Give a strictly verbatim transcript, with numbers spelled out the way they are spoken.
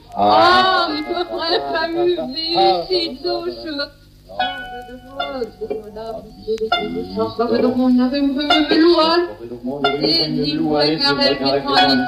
Ah, mais je me ferais pas muver, c'est douche. Donc on avait une